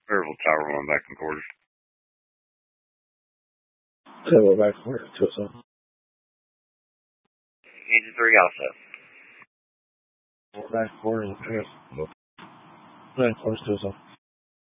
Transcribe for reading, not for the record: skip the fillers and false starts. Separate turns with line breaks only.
Variable Tower 1 back in quarters.
We're back in quarters, 207.
Engine 3 offset.
We're back in quarters, back in quarters, 207.